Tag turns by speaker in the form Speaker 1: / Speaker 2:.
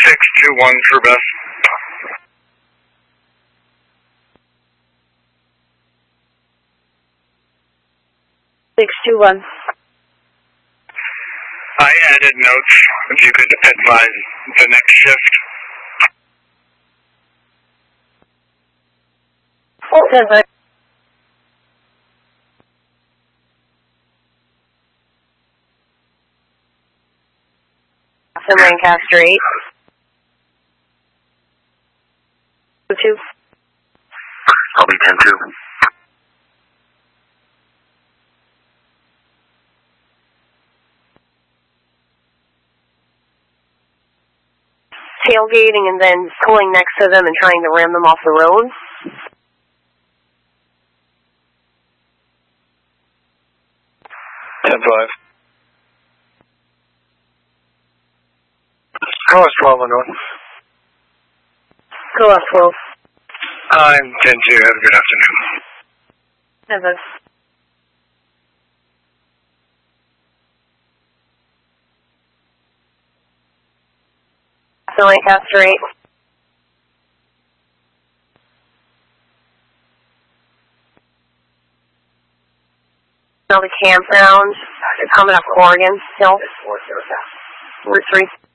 Speaker 1: 621 for Beth.
Speaker 2: 621.
Speaker 1: I added notes. If you could advise the next shift.
Speaker 2: Okay. In Lancaster 8. 2.
Speaker 1: I'll be 10-2.
Speaker 2: Tailgating and then pulling next to them and trying to ram them off the road.
Speaker 1: Go us 12 on north.
Speaker 2: Go us 12.
Speaker 1: I'm 10-2. Have a good afternoon.
Speaker 2: Have a... Lancaster 8. Now the campground. They're coming up Oregon still. Route 3.